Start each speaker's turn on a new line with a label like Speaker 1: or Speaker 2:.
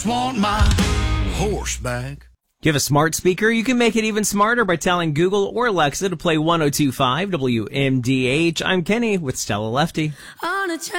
Speaker 1: Want my horse back.
Speaker 2: Do you have a smart speaker? You can make it even smarter by telling Google or Alexa to play 102.5 WMDH. I'm Kenny with Stella Lefty.
Speaker 3: On a